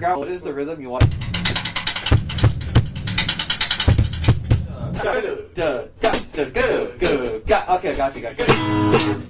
out what is the rhythm you want. Okay, got you.